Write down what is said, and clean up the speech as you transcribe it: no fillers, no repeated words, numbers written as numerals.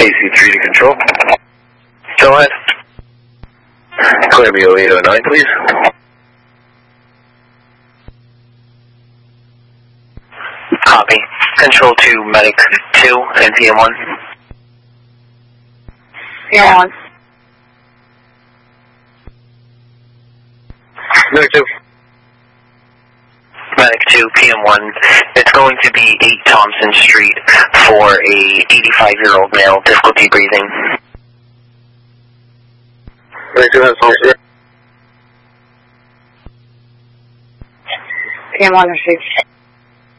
AC3 to control. Go ahead. Clear me 0809, please. Copy. Control to Medic 2 and PM1. PM1. Medic 2. Medic 2, PM1. It's going to be 8 Thompson Street for a 85-year-old male, difficulty breathing. Medic 2 has Thompson. PM1 received.